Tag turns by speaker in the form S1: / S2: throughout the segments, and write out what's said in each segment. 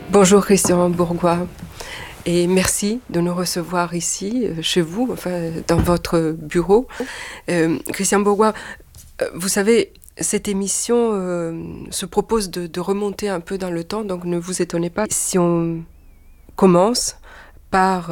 S1: Bonjour Christian Bourgois et merci de nous recevoir ici, chez vous, enfin dans votre bureau. Christian Bourgois, vous savez, cette émission se propose de remonter un peu dans le temps, donc ne vous étonnez pas si on commence par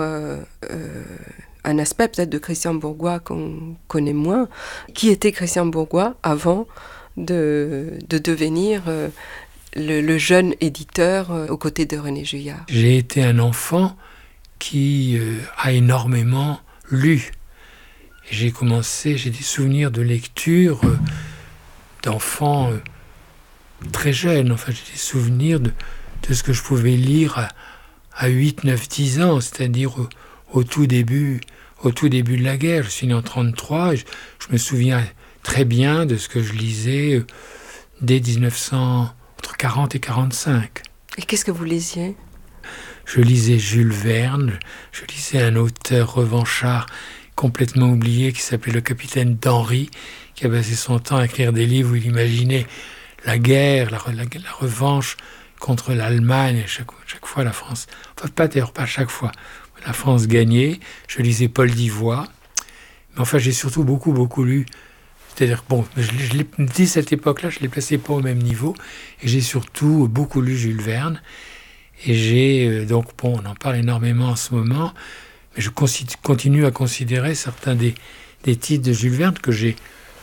S1: un aspect peut-être de Christian Bourgois qu'on connaît moins. Qui était Christian Bourgois avant de devenir le jeune éditeur aux côtés de René Juillard?
S2: J'ai été un enfant qui a énormément lu. J'ai des souvenirs de lecture d'enfants très jeunes. Enfin, j'ai des souvenirs de ce que je pouvais lire à 8, 9, 10 ans, c'est-à-dire au tout début de la guerre. Je suis né en 1933 et je me souviens très bien de ce que je lisais dès 1900, entre 40 et 45.
S1: Et qu'est-ce que vous lisiez ?
S2: Je lisais Jules Verne, je lisais un auteur revanchard complètement oublié qui s'appelait le capitaine d'Henry, qui a passé son temps à écrire des livres où il imaginait la guerre, la revanche contre l'Allemagne, et chaque fois la France, enfin pas chaque fois, la France gagnait. Je lisais Paul d'Ivoire, mais enfin j'ai surtout beaucoup lu. C'est-à-dire, bon, je l'ai dit cette époque-là, je ne l'ai placé pas au même niveau, et j'ai surtout beaucoup lu Jules Verne. Et j'ai donc, bon, on en parle énormément en ce moment, mais je continue à considérer certains des titres de Jules Verne que j'ai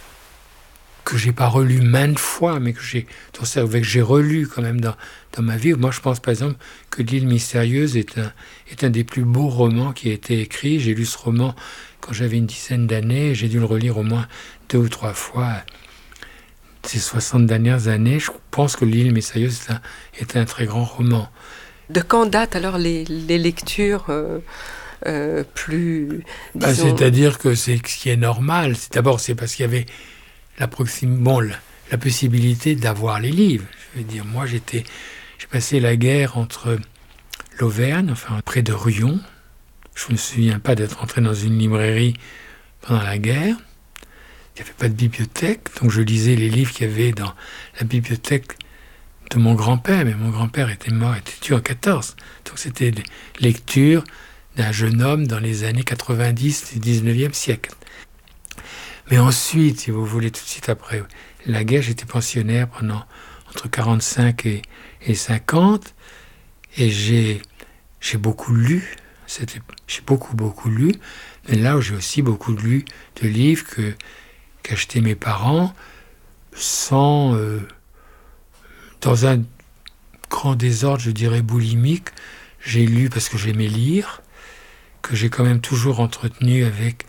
S2: pas relus maintes fois, mais que j'ai relu quand même dans ma vie. Moi, je pense par exemple que L'île mystérieuse est un des plus beaux romans qui a été écrit. J'ai lu ce roman quand j'avais une dizaine d'années, j'ai dû le relire au moins 2 ou 3 fois ces 60 dernières années. Je pense que L'île mystérieuse est un très grand roman.
S1: De quand datent alors les lectures plus... disons...
S2: C'est-à-dire que c'est ce qui est normal. D'abord, c'est parce qu'il y avait la possibilité d'avoir les livres. Je veux dire, moi, j'ai passé la guerre entre l'Auvergne, enfin près de Ruyon. Je ne me souviens pas d'être entré dans une librairie pendant la guerre. Il n'y avait pas de bibliothèque, donc je lisais les livres qu'il y avait dans la bibliothèque de mon grand-père, mais mon grand-père était tué en 14. Donc c'était des lectures d'un jeune homme dans les années 90 du 19e siècle. Mais ensuite, si vous voulez, tout de suite après la guerre, j'étais pensionnaire pendant entre 45 et 50, et j'ai beaucoup lu. J'ai beaucoup lu, mais là où j'ai aussi beaucoup lu de livres qu'achetaient mes parents sans... dans un grand désordre, je dirais boulimique. J'ai lu parce que j'aimais lire, que j'ai quand même toujours entretenu avec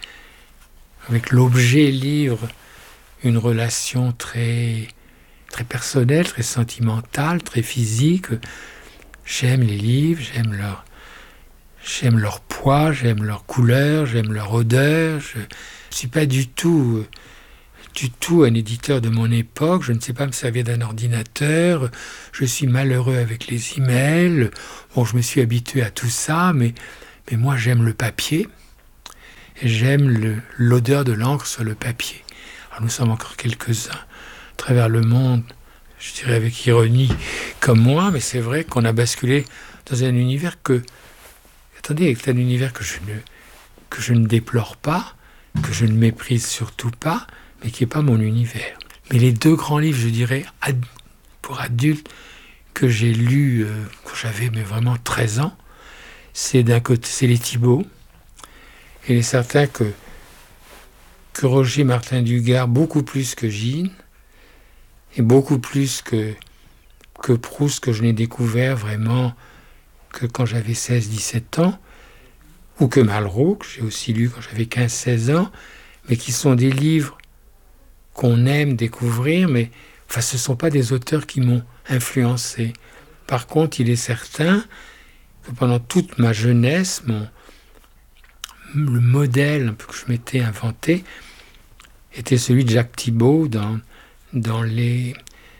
S2: l'objet livre une relation très, très personnelle, très sentimentale, très physique. J'aime les livres, j'aime leur poids, j'aime leur couleur, j'aime leur odeur. Je ne suis pas du tout un éditeur de mon époque. Je ne sais pas me servir d'un ordinateur. Je suis malheureux avec les emails. Bon, je me suis habitué à tout ça, mais moi, j'aime le papier. Et j'aime l'odeur de l'encre sur le papier. Alors, nous sommes encore quelques-uns à travers le monde, je dirais avec ironie, comme moi, mais c'est vrai qu'on a basculé dans un univers c'est un univers que je ne déplore pas, que je ne méprise surtout pas, mais qui n'est pas mon univers. Mais les 2 grands livres, je dirais, pour adultes, que j'ai lus quand j'avais vraiment 13 ans, c'est d'un côté, c'est les Thibault. Et il est certain que Roger Martin Dugard, beaucoup plus que Gine, et beaucoup plus que Proust, que je n'ai découvert vraiment que quand j'avais 16-17 ans, ou que Malraux, que j'ai aussi lu quand j'avais 15-16 ans, mais qui sont des livres qu'on aime découvrir, mais enfin, ce ne sont pas des auteurs qui m'ont influencé. Par contre, il est certain que pendant toute ma jeunesse, le modèle un peu que je m'étais inventé était celui de Jacques Thibault dans les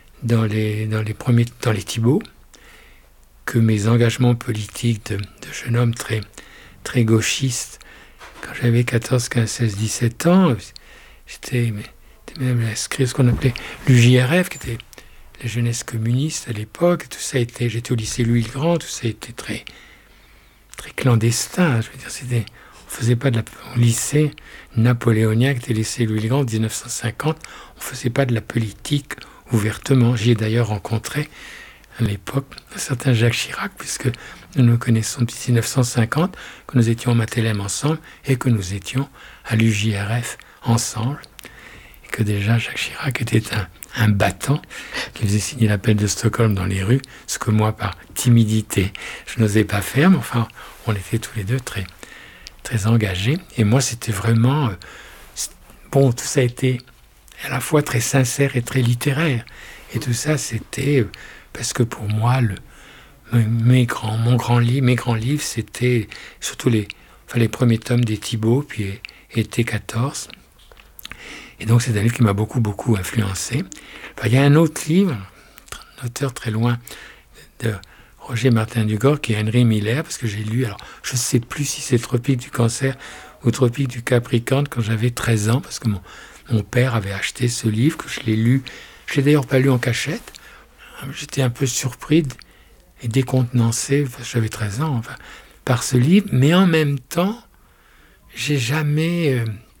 S2: Thibault, que mes engagements politiques de jeune homme très, très gauchiste, quand j'avais 14, 15, 16, 17 ans, j'étais même inscrit à ce qu'on appelait l'UJRF, qui était jeunesse communiste à l'époque. Tout ça était, j'étais au lycée Louis-le-Grand, tout ça était très, très clandestin. Je veux dire, on faisait pas au lycée napoléonien, qui était le lycée Louis-le-Grand en 1950, on faisait pas de la politique ouvertement. J'y ai d'ailleurs rencontré à l'époque un certain Jacques Chirac, puisque nous nous connaissons depuis 1950, que nous étions au Mathelem ensemble et que nous étions à l'UJRF ensemble. Et que déjà Jacques Chirac était un battant qui faisait signer l'appel de Stockholm dans les rues, ce que moi, par timidité, je n'osais pas faire, mais enfin, on était tous les deux très, très engagés. Et moi, c'était vraiment... bon, tout ça a été à la fois très sincère et très littéraire. Et tout ça, c'était... parce que pour moi, mes grands livres, c'était surtout les premiers tomes des Thibaut, puis Été 14. Et donc, c'est un livre qui m'a beaucoup, beaucoup influencé. Enfin, il y a un autre livre, un auteur très loin de Roger Martin Dugord, qui est Henry Miller, parce que j'ai lu, alors je ne sais plus si c'est Tropique du Cancer ou Tropique du Capricorne, quand j'avais 13 ans, parce que mon père avait acheté ce livre, que je l'ai lu. Je l'ai d'ailleurs pas lu en cachette. J'étais un peu surpris et décontenancé, j'avais 13 ans, enfin, par ce livre, mais en même temps, j'ai jamais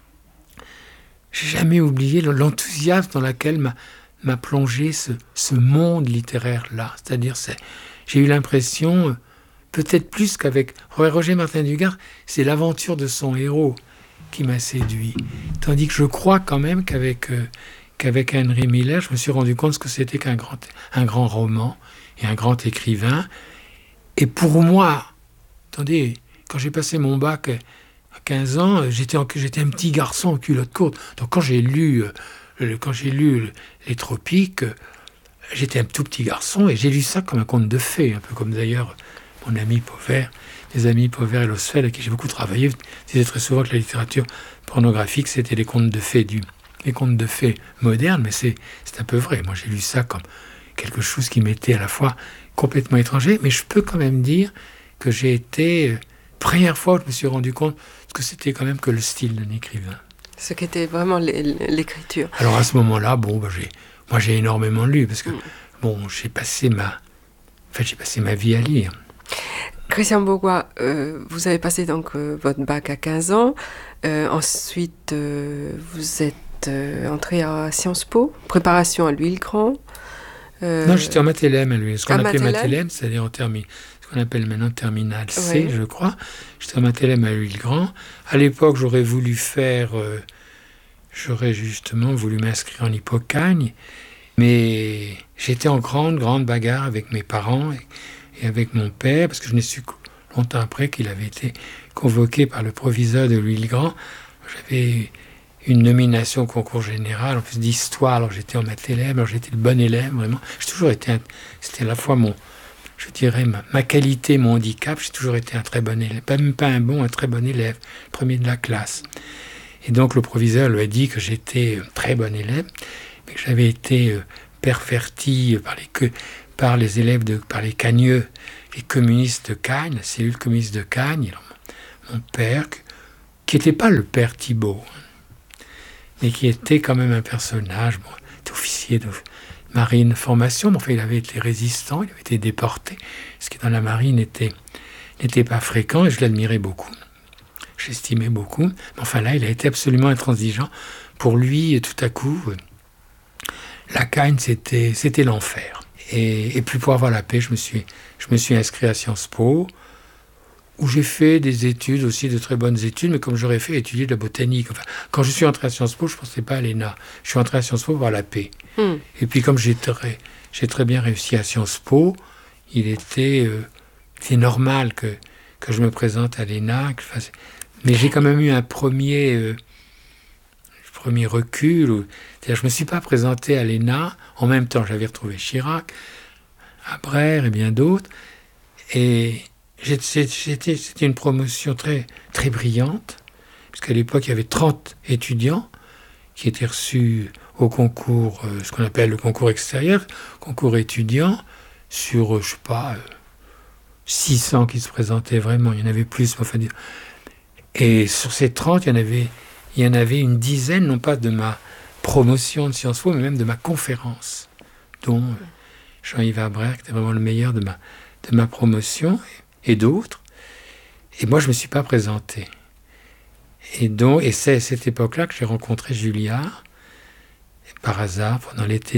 S2: oublié l'enthousiasme dans lequel m'a plongé ce monde littéraire-là. C'est-à-dire, j'ai eu l'impression, peut-être plus qu'avec Roger Martin Dugard, c'est l'aventure de son héros qui m'a séduit. Tandis que je crois quand même qu'avec Henry Miller, je me suis rendu compte que c'était qu'un grand roman et un grand écrivain. Et pour moi, attendez, quand j'ai passé mon bac à 15 ans, j'étais un petit garçon en culotte courte. Donc quand j'ai lu Les Tropiques, j'étais un tout petit garçon et j'ai lu ça comme un conte de fées, un peu comme d'ailleurs mon ami Pauvert, mes amis Pauvert et Losfeld, avec qui j'ai beaucoup travaillé, disaient très souvent que la littérature pornographique, c'était les contes de fées les contes de fées modernes, mais c'est un peu vrai. Moi, j'ai lu ça comme quelque chose qui m'était à la fois complètement étranger, mais je peux quand même dire que j'ai été... première fois où je me suis rendu compte que c'était quand même que le style d'un écrivain.
S1: Ce qu'était vraiment l'écriture.
S2: Alors à ce moment-là, moi j'ai énormément lu, parce que j'ai passé ma vie à lire.
S1: Christian Bourgois, vous avez passé donc votre bac à 15 ans. Ensuite, vous êtes entré à Sciences Po, préparation à Louis-le-Grand.
S2: Non, j'étais en Mathelem à Louis. Ce qu'on appelait Mathelem, c'est-à-dire ce qu'on appelle maintenant terminale C, je crois. J'étais en Mathelem à Louis-le-Grand. À l'époque, j'aurais justement voulu m'inscrire en Hippocagne, mais j'étais en grande bagarre avec mes parents et avec mon père, parce que je n'ai su longtemps après qu'il avait été convoqué par le proviseur de Louis-le-Grand. J'avais une nomination au concours général, en plus d'histoire, alors j'étais en Mathelem, alors j'étais le bon élève, vraiment. J'ai toujours été, c'était à la fois je dirais, ma qualité, mon handicap, j'ai toujours été un très bon élève, même pas un très bon élève, premier de la classe. Et donc le proviseur lui a dit que j'étais un très bon élève, mais que j'avais été perverti par les élèves, par les cagneux, les communistes de Cagnes, la cellule communiste de Cagnes. Alors, mon père, qui n'était pas le père Thibaut, mais qui était quand même un personnage, il était officier de marine formation, mais enfin il avait été résistant, il avait été déporté, ce qui dans la marine n'était pas fréquent, et je l'admirais beaucoup. J'estimais beaucoup, mais enfin là, il a été absolument intransigeant. Pour lui, tout à coup, la Cagnes, c'était l'enfer. Et puis pour avoir la paix, je me suis inscrit à Sciences Po, où j'ai fait des études aussi, de très bonnes études, mais comme j'aurais fait étudier de la botanique. Enfin, quand je suis entré à Sciences Po, je ne pensais pas à l'ENA. Je suis entré à Sciences Po pour avoir la paix. Et puis comme j'ai très bien réussi à Sciences Po, c'est normal que je me présente à l'ENA. Mais j'ai quand même eu un premier recul. C'est-à-dire, je ne me suis pas présenté à l'ENA. En même temps, j'avais retrouvé Chirac, Abrère et bien d'autres. Et c'était une promotion très, très brillante, puisqu'à l'époque, il y avait 30 étudiants qui étaient reçus au concours, ce qu'on appelle le concours extérieur, concours étudiant, sur, 600 qui se présentaient vraiment. Il y en avait plus, mais enfin... Et sur ces 30, il y en avait une dizaine, non pas de ma promotion de Sciences Po, mais même de ma conférence dont Jean-Yves Abraire, qui était vraiment le meilleur de ma promotion, et d'autres. Et moi, je ne me suis pas présenté. Et c'est à cette époque-là que j'ai rencontré Julliard, par hasard, pendant l'été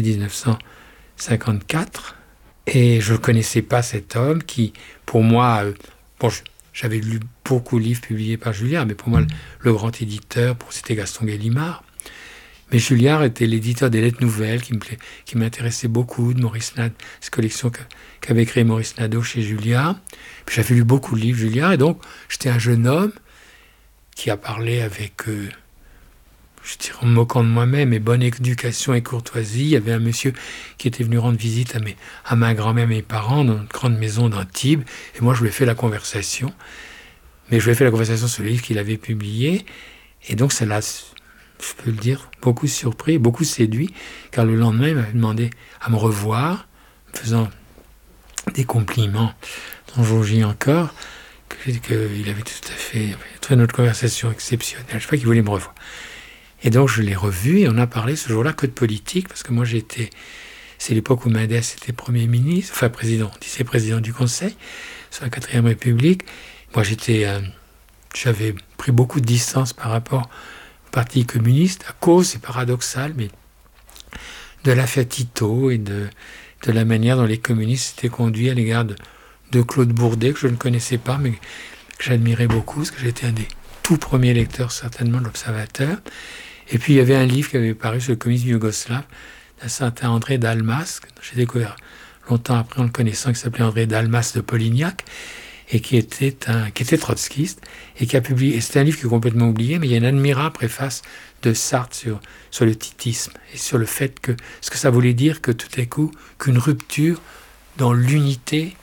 S2: 1954. Et je ne connaissais pas cet homme qui, pour moi, j'avais lu beaucoup de livres publiés par Julliard, mais pour moi, le grand éditeur, c'était Gaston Gallimard. Mais Julliard était l'éditeur des Lettres Nouvelles qui m'intéressait beaucoup, de Maurice Nadeau, cette collection qu'avait créée Maurice Nadeau chez Julliard. Puis j'avais lu beaucoup de livres Julliard, et donc j'étais un jeune homme qui a parlé avec, je dirais en me moquant de moi-même, et bonne éducation et courtoisie. Il y avait un monsieur qui était venu rendre visite à ma grand-mère, mes parents, dans une grande maison d'Antibes, et moi je lui ai fait la conversation. Mais je lui ai fait la conversation sur le livre qu'il avait publié, et donc ça l'a, je peux le dire, beaucoup surpris, beaucoup séduit, car le lendemain, il m'avait demandé à me revoir, me faisant des compliments dont j'augis encore, qu'il avait tout à fait trouvé notre conversation exceptionnelle. Je ne sais pas qu'il voulait me revoir. Et donc je l'ai revu, et on a parlé ce jour-là que de politique, parce que moi c'est l'époque où Mendes était Premier ministre, enfin vice-président du Conseil, sur la 4e République. Moi j'avais pris beaucoup de distance par rapport Parti communiste, à cause, c'est paradoxal, mais de l'affaire Tito et de la manière dont les communistes s'étaient conduits à l'égard de Claude Bourdet, que je ne connaissais pas, mais que j'admirais beaucoup, parce que j'étais un des tout premiers lecteurs, certainement, de l'Observateur. Et puis, il y avait un livre qui avait paru sur le communisme yougoslave, d'un certain André Dalmas, que j'ai découvert longtemps après en le connaissant, qui s'appelait André Dalmas de Polignac, et qui était trotskiste, et qui a publié, et c'était un livre qui est complètement oublié, mais il y a une admirable préface de Sartre sur le titisme, et sur le fait que, ce que ça voulait dire que tout à coup, qu'une rupture dans l'unité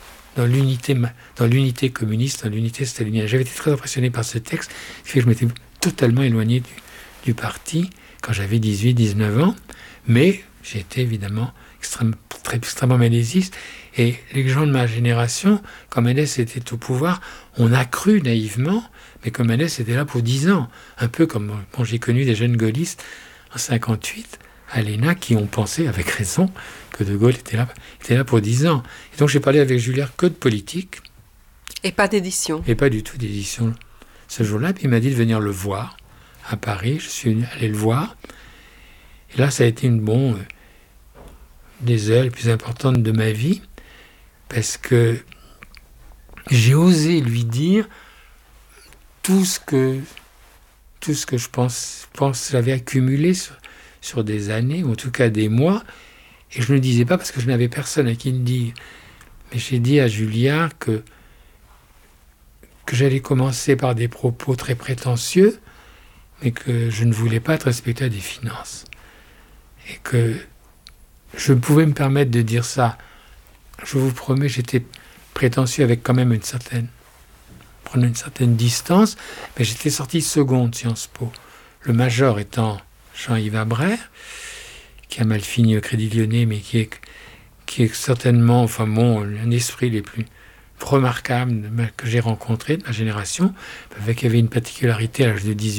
S2: communiste, dans l'unité stalinienne. J'avais été très impressionné par ce texte, qui fait que je m'étais totalement éloigné du parti quand j'avais 18-19 ans, mais j'étais évidemment extrêmement médésiste. Et les gens de ma génération, quand Mendes était au pouvoir, on a cru naïvement, mais que Mendes était là pour 10 ans. Un peu comme j'ai connu des jeunes gaullistes en 58 à l'ENA qui ont pensé, avec raison, que De Gaulle était là pour 10 ans. Et donc j'ai parlé avec Julliard que de politique.
S1: Et pas d'édition.
S2: Et pas du tout d'édition ce jour-là. Puis il m'a dit de venir le voir à Paris. Je suis allé le voir. Et là, ça a été des heures les plus importantes de ma vie, parce que j'ai osé lui dire tout ce que je pense j'avais accumulé sur des années, ou en tout cas des mois, et je ne le disais pas parce que je n'avais personne à qui le dire. Mais j'ai dit à Julliard que j'allais commencer par des propos très prétentieux, mais que je ne voulais pas être respectueux des finances. Et que je pouvais me permettre de dire ça. Je vous promets, j'étais prétentieux avec quand même prenant une certaine distance, mais j'étais sorti seconde Sciences Po. Le major étant Jean-Yves Abraire, qui a mal fini au Crédit Lyonnais, mais qui est certainement, un esprit les plus remarquables que j'ai rencontré de ma génération, avec qui avait une particularité à l'âge de 18